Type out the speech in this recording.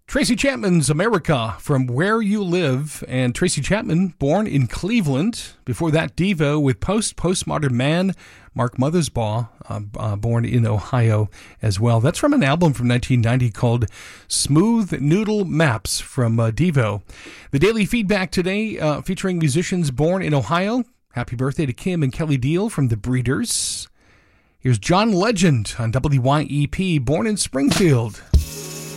Tracy Chapman's America from Where You Live. And Tracy Chapman, born in Cleveland. Before that, Devo with Postmodern Man. Mark Mothersbaugh, born in Ohio as well. That's from an album from 1990 called Smooth Noodle Maps from Devo. The Daily Feedback today featuring musicians born in Ohio. Happy birthday to Kim and Kelly Deal from The Breeders. Here's John Legend on WYEP, born in Springfield.